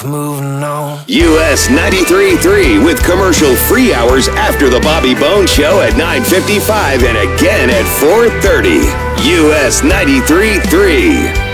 Moving on. US 93.3 with commercial-free hours after the Bobby Bones Show at 9:55 and again at 4:30. US 93.3.